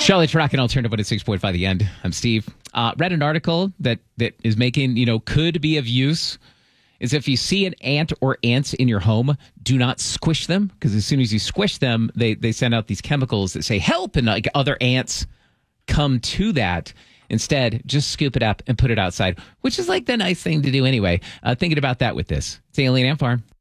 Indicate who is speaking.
Speaker 1: Shelley Track and Alternative 106.5 The End. I'm Steve. Read an article that is making, could be of use is if you see an ant or ants in your home, do not squish them, because as soon as you squish them, they send out these chemicals that say help, and like other ants come to that. Instead, just scoop it up and put it outside, which is like the nice thing to do anyway. Thinking about that with this. It's Alien Ant Farm.